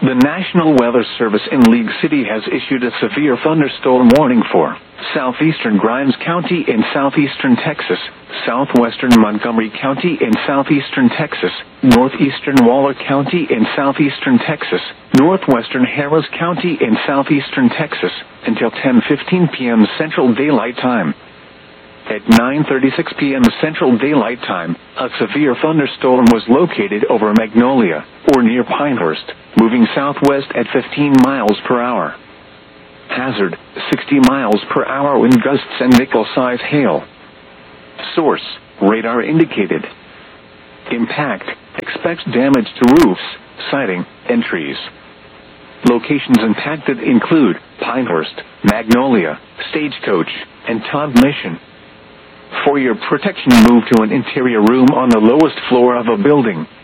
The National Weather Service in League City has issued a severe thunderstorm warning for southeastern Grimes County in southeastern Texas, southwestern Montgomery County in southeastern Texas, northeastern Waller County in southeastern Texas, northwestern Harris County in southeastern Texas, until 10:15 p.m. Central Daylight Time. At 9:36 p.m. Central Daylight Time, a severe thunderstorm was located over Magnolia, or near Pinehurst, moving southwest at 15 miles per hour. Hazard, 60 miles per hour wind gusts and nickel-size hail. Source, radar indicated. Impact, expects damage to roofs, siding, and trees. Locations impacted include Pinehurst, Magnolia, Stagecoach, and Todd Mission. For your protection, move to an interior room on the lowest floor of a building.